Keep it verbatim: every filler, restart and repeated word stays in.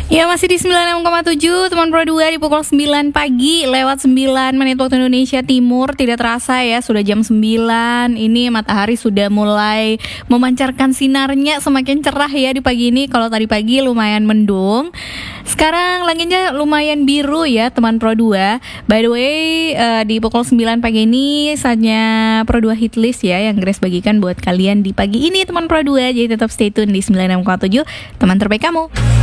Ya masih di sembilan puluh enam koma tujuh teman Pro dua di pukul sembilan pagi lewat sembilan menit waktu Indonesia Timur. Tidak terasa ya sudah jam sembilan. Ini matahari sudah mulai memancarkan sinarnya semakin cerah ya di pagi ini. Kalau tadi pagi lumayan mendung, sekarang langitnya lumayan biru ya teman Pro dua. By the way uh, di pukul sembilan pagi ini saatnya Pro dua Hitlist ya yang Grace bagikan buat kalian di pagi ini teman Pro dua. Jadi tetap stay tune di sembilan puluh enam koma tujuh teman terbaik kamu.